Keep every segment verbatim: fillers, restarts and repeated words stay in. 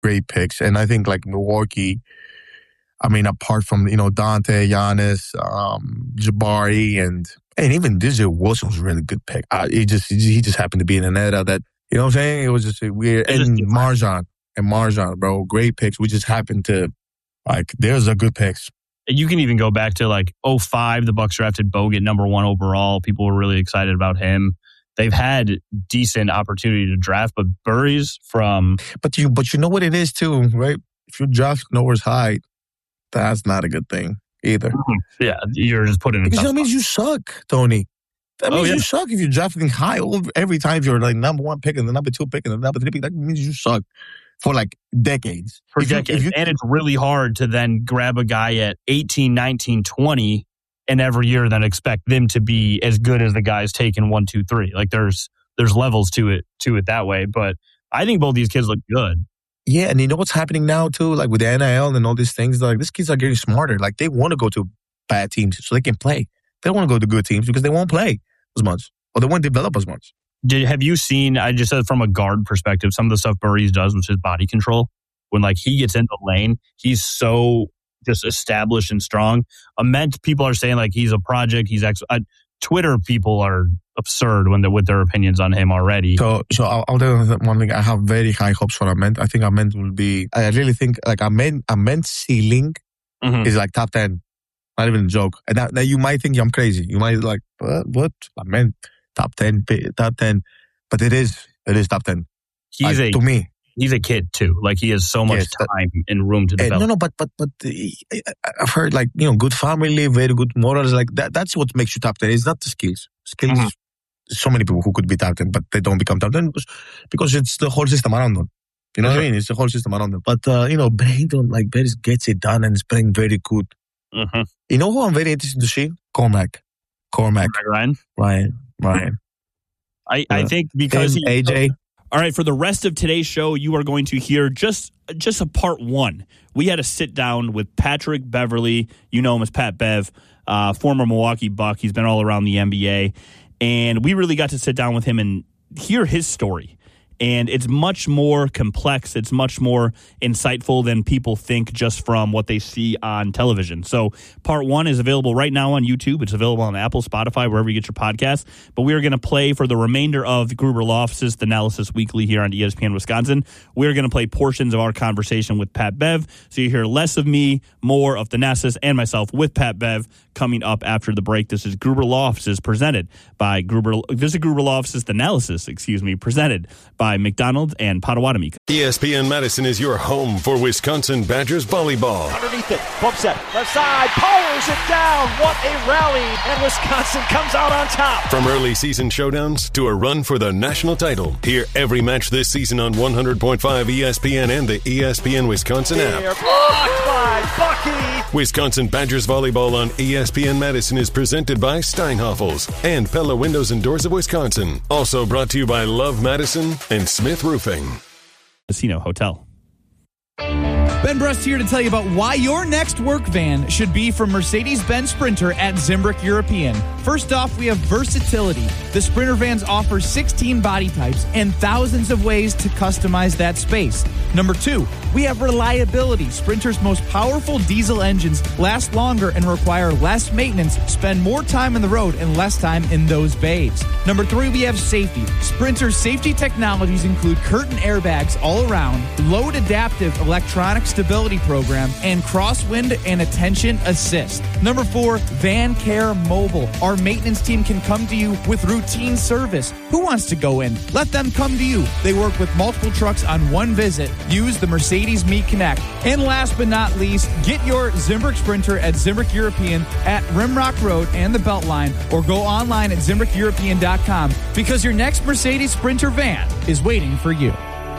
great picks. And I think like Milwaukee, I mean, apart from, you know, Dante, Giannis, um, Jabari, and and even D J Wilson was a really good pick. Uh, he just he just happened to be in an era that, you know what I'm saying? It was just a weird. It's and just Marjan, and Marjan, bro, great picks. We just happened to, like, there's a good picks. You can even go back to like oh five, the Bucks drafted Bogut number one overall. People were really excited about him. They've had decent opportunity to draft, but Burries from... But you but you know what it is too, right? If you draft Noah's high, that's not a good thing either. Yeah, you're just putting... Because that means you suck, Tony. That means oh, yeah. you suck if you're drafting high every time you're like number one pick and the number two pick and the number three pick. That means you suck for like decades. For if decades. You, if you, and it's really hard to then grab a guy at eighteen, nineteen, twenty and every year then expect them to be as good as the guys taking one, two, three. Like there's there's levels to it to it that way. But I think both these kids look good. Yeah, and you know what's happening now too? Like with the N I L and all these things, like these kids are getting smarter. Like they want to go to bad teams so they can play. They don't want to go to good teams because they won't play as much or they won't develop as much. Did have you seen, I just said from a guard perspective, some of the stuff Burries does with his body control? When like he gets in the lane, he's so just established and strong. Ament, people are saying like he's a project. He's ex- uh, Twitter people are absurd when they're with their opinions on him already. So, so I'll, I'll tell you one thing. I have very high hopes for Ament. I think Ament will be. I really think like Ament, Ament's ceiling mm-hmm. is like top ten. Not even a joke. And that, now you might think I'm crazy. You might like what? What? Ament top ten, top ten. But it is. It is top ten. He's like, a to me. He's a kid too. Like he has so much yes, time that, and room to develop. No, no, but but but uh, I've heard like you know good family, very good morals. Like that. That's what makes you top ten. It's not the skills. Skills. Mm-hmm. So many people who could be top ten, but they don't become top ten because it's the whole system around them. You know mm-hmm. what I mean? It's the whole system around them. But uh, you know, Brandon like Beres gets it done and is playing very good. Mm-hmm. You know who I'm very interested to see? Cormac. Cormac. Ryan. Ryan. Ryan. I yeah. I think because he, A J. All right, for the rest of today's show, you are going to hear just just a part one. We had a sit down with Patrick Beverley. You know him as Pat Bev, uh, former Milwaukee Buck. He's been all around the N B A. And we really got to sit down with him and hear his story. And it's much more complex. It's much more insightful than people think just from what they see on television. So part one is available right now on YouTube. It's available on Apple, Spotify, wherever you get your podcasts. But we are going to play for the remainder of the Gruber Law Office's Analysis Weekly here on E S P N Wisconsin. We're going to play portions of our conversation with Pat Bev. So you hear less of me, more of Thanasis and myself with Pat Bev coming up after the break. This is Gruber Law Offices presented by Gruber. This is Gruber Law Offices Analysis, excuse me, presented by McDonald's and Potawatomi. E S P N Madison is your home for Wisconsin Badgers volleyball. Underneath it, bump set, left side, powers it down. What a rally, and Wisconsin comes out on top. From early season showdowns to a run for the national title, hear every match this season on one hundred point five E S P N and the E S P N Wisconsin app. They're blocked by Bucky. Wisconsin Badgers volleyball on E S P N Madison is presented by Steinhoffels and Pella Windows and Doors of Wisconsin. Also brought to you by Love Madison and Smith Roofing. Casino Hotel. Ben Brust here to tell you about why your next work van should be from Mercedes-Benz Sprinter at Zimbrick European. First off, we have versatility. The Sprinter vans offer sixteen body types and thousands of ways to customize that space. Number two, we have reliability. Sprinter's most powerful diesel engines last longer and require less maintenance, spend more time on the road and less time in those bays. Number three, we have safety. Sprinter's safety technologies include curtain airbags all around, load adaptive electronic stability program, and crosswind and attention assist. Number four, Van Care Mobile. Our maintenance team can come to you with routine service. Who wants to go in? Let them come to you. They work with multiple trucks on one visit. Use the Mercedes Me Connect. And last but not least, get your Zimbrick Sprinter at Zimbrick European at Rimrock Road and the Beltline, or go online at zimbrick european dot com because your next Mercedes Sprinter van is waiting for you.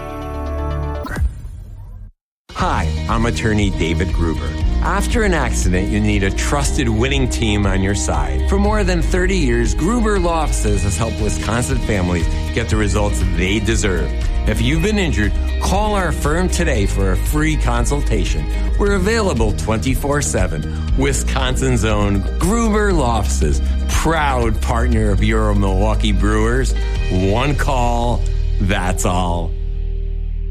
Hi, I'm attorney David Gruber. After an accident, you need a trusted winning team on your side. For more than thirty years, Gruber Law Offices has helped Wisconsin families get the results they deserve. If you've been injured, call our firm today for a free consultation. We're available twenty-four seven. Wisconsin's own Gruber Law Offices, proud partner of your Milwaukee Brewers. One call, that's all.